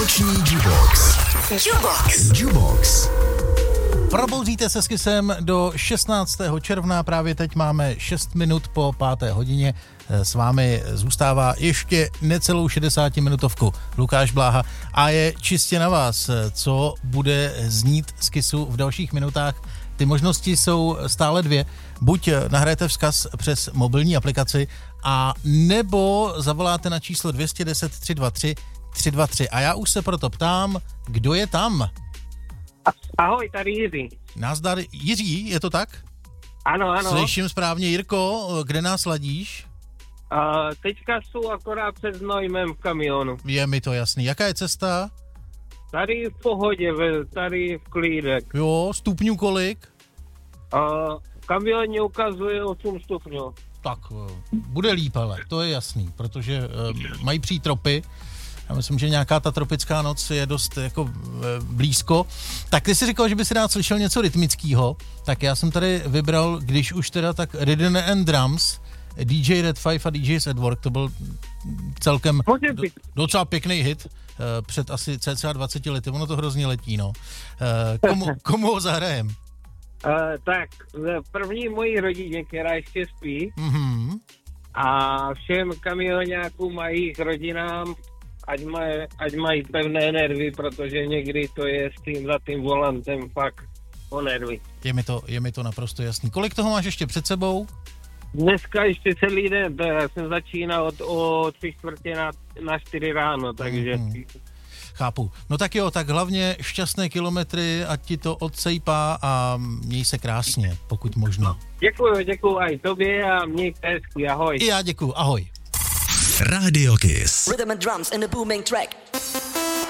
Noční Jukebox. Jukebox. Probouzíte se s Kissem do 16. června, právě teď máme 6 minut po 5. hodině. S vámi zůstává ještě necelou 60-minutovku Lukáš Bláha a je čistě na vás, co bude znít z Kissu v dalších minutách. Ty možnosti jsou stále dvě. Buď nahrajete vzkaz přes mobilní aplikaci a nebo zavoláte na číslo 210 323 323. A já už se proto ptám, kdo je tam? Ahoj, tady Jiří. Nazdar, Jiří, je to tak? Ano. Slyším správně. Jirko, kde nás ladíš? Teďka jsou akorát před Znojmem v kamionu. Je mi to jasný. Jaká je cesta? Tady v pohodě, tady v klídek. Jo, stupňů kolik? V kamioně ukazuje 8 stupňů. Tak, bude líp, ale to je jasný, protože mají přijít tropy. Já myslím, že nějaká ta tropická noc je dost jako blízko. Tak ty jsi říkal, že by si rád slyšel něco rytmického, tak já jsem tady vybral, když už teda, tak Rhythm and Drums, DJ Red Five a DJ Edward, to byl celkem docela pěkný hit před asi cca 20 lety, ono to hrozně letí, no. Komu ho zahrajem? Tak, první mojí rodině, která ještě spí, a všem kamionákům a jejich rodinám, ať mají pevné nervy, protože někdy to je s tím za tím volantem fakt o nervy. Je mi to naprosto jasný. Kolik toho máš ještě před sebou? Dneska ještě celý den, já jsem začínal od 3/4 na 4 ráno, takže... Chápu. No tak jo, tak hlavně šťastné kilometry, ať ti to odsejpá a měj se krásně, pokud možno. Děkuju aj tobě a mějte hezky, ahoj. I já děkuju, ahoj. Radio Kiss. Rhythm and drums and a booming track.